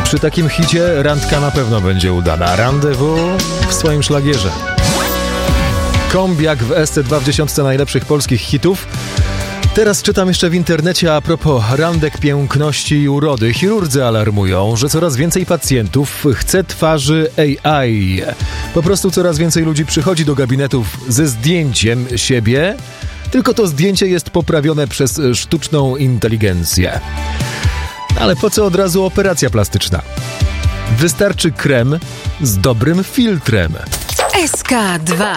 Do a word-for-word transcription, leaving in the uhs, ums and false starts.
Przy takim hicie randka na pewno będzie udana. Rendezvous w swoim szlagierze. Kombiak w S C dwa w dziesiątce najlepszych polskich hitów. Teraz czytam jeszcze w internecie a propos randek piękności i urody. Chirurdzy alarmują, że coraz więcej pacjentów chce twarzy A I. Po prostu coraz więcej ludzi przychodzi do gabinetów ze zdjęciem siebie, tylko to zdjęcie jest poprawione przez sztuczną inteligencję. Ale po co od razu operacja plastyczna? Wystarczy krem z dobrym filtrem. S K dwa.